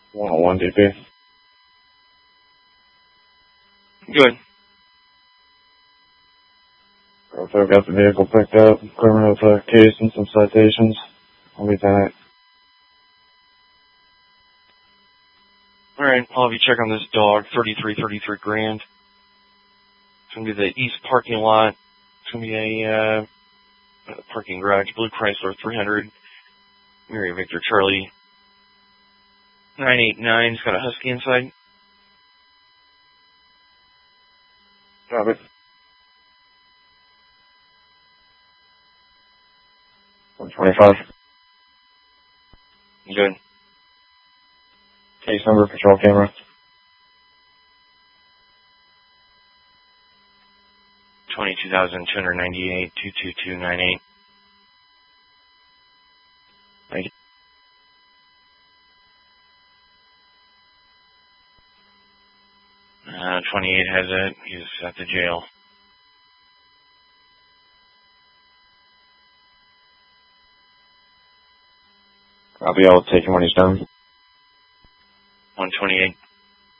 101 DP. Good. I've got the vehicle picked up, equipment with a case and some citations. I'll be tonight. Alright, I'll have you check on this dog, 33 grand. It's gonna be the east parking lot. It's gonna be a, parking garage, Blue Chrysler 300, Mary Victor Charlie 989. It's got a Husky inside. Copy. $125. Good. Case number, patrol camera. 22,298, 22298. Thank you. Uh, 28 has it. He's at the jail. I'll take him when he's done. 128.